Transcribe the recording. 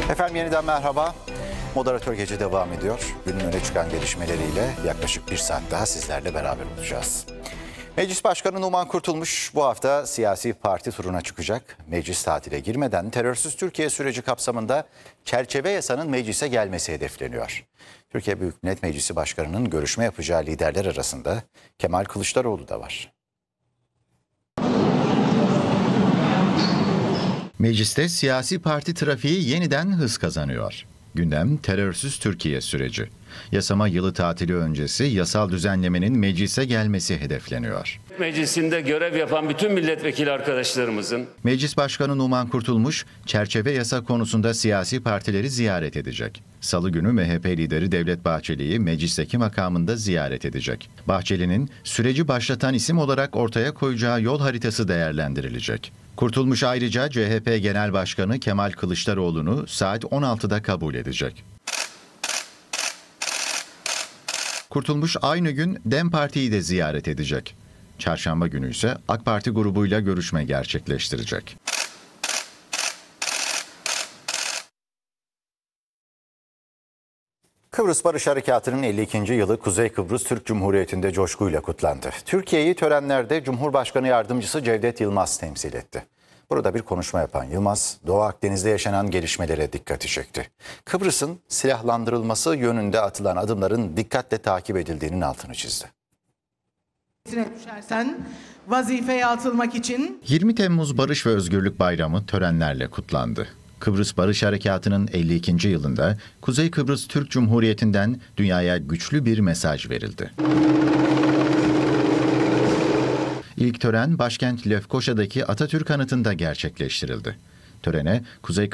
Efendim yeniden merhaba. Moderatör Gece devam ediyor. Günün öne çıkan gelişmeleriyle yaklaşık bir saat daha sizlerle beraber olacağız. Meclis Başkanı Numan Kurtulmuş bu hafta siyasi parti turuna çıkacak. Meclis tatile girmeden terörsüz Türkiye süreci kapsamında çerçeve yasanın meclise gelmesi hedefleniyor. Türkiye Büyük Millet Meclisi Başkanı'nın görüşme yapacağı liderler arasında Kemal Kılıçdaroğlu da var. Mecliste siyasi parti trafiği yeniden hız kazanıyor. Gündem terörsüz Türkiye süreci. Yasama yılı tatili öncesi yasal düzenlemenin meclise gelmesi hedefleniyor. Meclisinde görev yapan bütün milletvekili arkadaşlarımızın. Meclis Başkanı Numan Kurtulmuş, çerçeve yasa konusunda siyasi partileri ziyaret edecek. Salı günü MHP lideri Devlet Bahçeli'yi meclisteki makamında ziyaret edecek. Bahçeli'nin süreci başlatan isim olarak ortaya koyacağı yol haritası değerlendirilecek. Kurtulmuş ayrıca CHP Genel Başkanı Kemal Kılıçdaroğlu'nu saat 16'da kabul edecek. Kurtulmuş aynı gün DEM Parti'yi de ziyaret edecek. Çarşamba günü ise AK Parti grubuyla görüşme gerçekleştirecek. Kıbrıs Barış Harekatı'nın 52. yılı Kuzey Kıbrıs Türk Cumhuriyeti'nde coşkuyla kutlandı. Türkiye'yi törenlerde Cumhurbaşkanı Yardımcısı Cevdet Yılmaz temsil etti. Burada bir konuşma yapan Yılmaz, Doğu Akdeniz'de yaşanan gelişmelere dikkati çekti. Kıbrıs'ın silahlandırılması yönünde atılan adımların dikkatle takip edildiğinin altını çizdi. Düşersen vazifeye atılmak için 20 Temmuz Barış ve Özgürlük Bayramı törenlerle kutlandı. Kıbrıs Barış Harekatı'nın 52. yılında Kuzey Kıbrıs Türk Cumhuriyeti'nden dünyaya güçlü bir mesaj verildi. İlk tören başkent Lefkoşa'daki Atatürk Anıtı'nda gerçekleştirildi. Törene Kuzey